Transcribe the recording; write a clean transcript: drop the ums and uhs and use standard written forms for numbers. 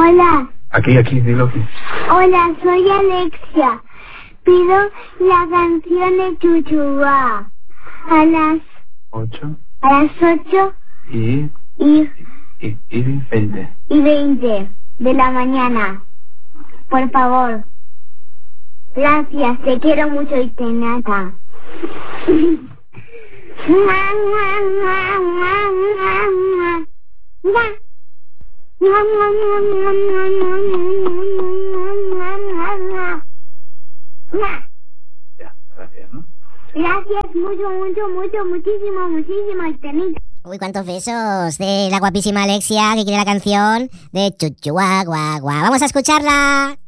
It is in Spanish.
Hola. Aquí, dilo aquí. Hola, soy Alexia. Pido la canción de Chuchuá a las 8 y 20. 20 de la mañana. Por favor. Gracias, te quiero mucho y te nata. Ya, gracias, ¿no? Gracias, muchísimo, y te nata. Uy, cuántos besos de la guapísima Alexia que quiere la canción de Chuchuá, guá, guá. Vamos a escucharla.